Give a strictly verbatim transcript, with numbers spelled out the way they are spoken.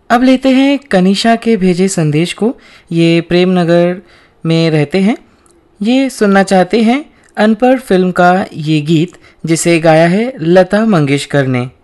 अब लेते हैं कनिषा के भेजे संदेश को। ये प्रेम नगर में रहते हैं। ये सुनना चाहते हैं अनपढ़ फिल्म का ये गीत, जिसे गाया है लता मंगेशकर ने।